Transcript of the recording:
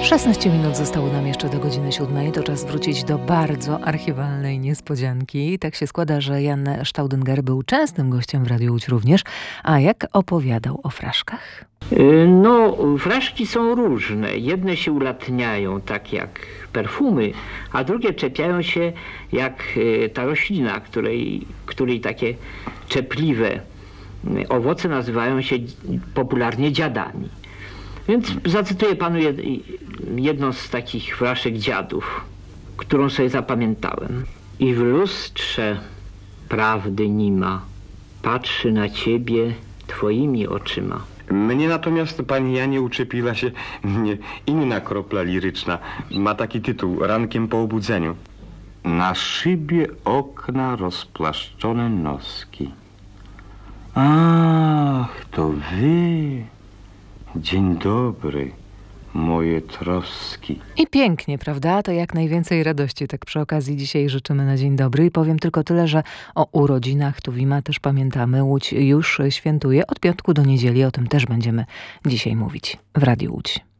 16 minut zostało nam jeszcze do godziny 7. To czas wrócić do bardzo archiwalnej niespodzianki. Tak się składa, że Jan Staudinger był częstym gościem w Radiu Łódź również. A jak opowiadał o fraszkach? No, fraszki są różne. Jedne się ulatniają tak jak perfumy, a drugie czepiają się jak ta roślina, której takie czepliwe owoce nazywają się popularnie dziadami. Więc zacytuję panu jedną z takich fraszek dziadów, którą sobie zapamiętałem. I w lustrze prawdy nie ma, patrzy na ciebie twoimi oczyma. Mnie natomiast, panie Janie, uczepiła się inna kropla liryczna. Ma taki tytuł: Rankiem po obudzeniu. Na szybie okna rozplaszczone noski. Ach, to wy. Dzień dobry, moje troski. I pięknie, prawda? To jak najwięcej radości. Tak przy okazji dzisiaj życzymy na dzień dobry. I powiem tylko tyle, że o urodzinach Tuwima też pamiętamy. Łódź już świętuje od piątku do niedzieli. O tym też będziemy dzisiaj mówić w Radiu Łódź.